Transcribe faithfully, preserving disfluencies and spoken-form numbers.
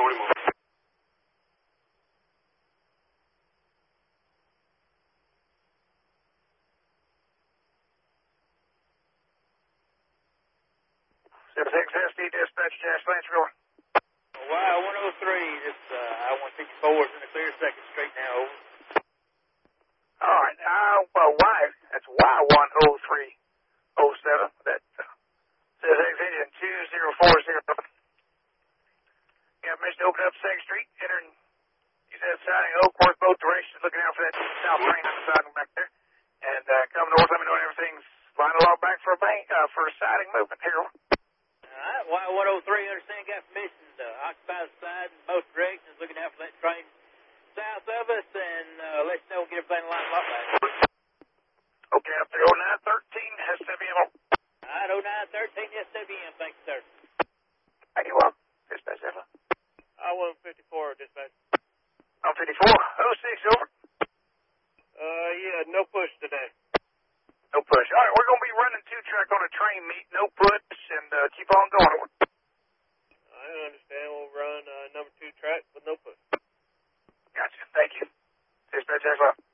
forty more. six S D dispatch, Jash Lynchville. Y one oh three, this uh, I one fifty-four is in the clear second straight now, over. All right, uh, well, Y, that's Y one oh three oh seven. That uh, says exit two zero four zero. You have permission to open up second Street, entering, you said siding Oakworth, both directions, looking out for that south lane on the siding back there. And uh, come north, let me know when everything's lined along back for a bank, uh, for a siding movement here. All right, Y one oh three, understand, got permission to occupy the side in both directions, looking out for that train south of us, and uh, let us know and get everything lined up back. Okay, up there, oh nine thirteen S W M. All right, oh nine thirteen S W M, thank you, sir. Thank you, welcome. Dispatch, Evelyn. I one fifty-four, dispatch. one fifty-four, oh six, over. Uh, yeah, no push today. No push. All right, we're going to be running two-track on a train meet, no push, and uh, keep on going. Over. I understand. We'll run uh, number two track with no push. Gotcha. Thank you. Dispatch, Evelyn.